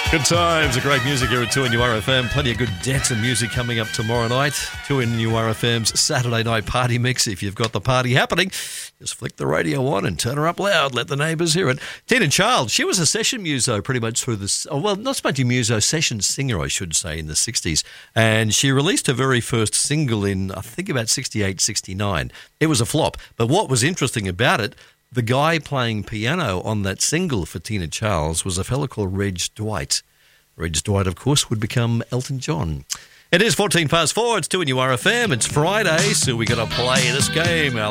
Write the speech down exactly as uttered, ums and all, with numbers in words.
Good times, a great music here at two N U R F M. Plenty of good dance and music coming up tomorrow night. two N U R F M's Saturday night party mix. If you've got the party happening, just flick the radio on and turn her up loud. Let the neighbours hear it. Tina Child, she was a session muso pretty much through this. Oh, well, not so much a muso, session singer, I should say, in the sixties. And she released her very first single in, I think, about sixty-eight, sixty-nine. It was a flop. But what was interesting about it, the guy playing piano on that single for Tina Charles was a fellow called Reg Dwight. Reg Dwight, of course, would become Elton John. It is fourteen past four. It's two N U R F M. It's Friday, so we got to play this game. Our